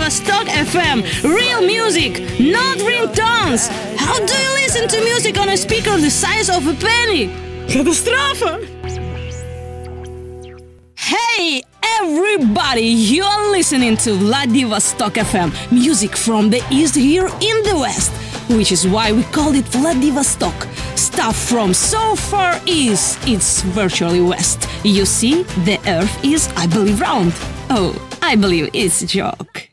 Vladivostok FM. Real music, not ringtones. How do you listen to music on a speaker the size of a penny? Катастрофа! Hey everybody, you are listening to Vladivostok FM, music from the east here in the west, which is why we call it Vladivostok. Stuff from so far east, it's virtually west. You see, the earth is, I believe, round. Oh, I believe it's a joke.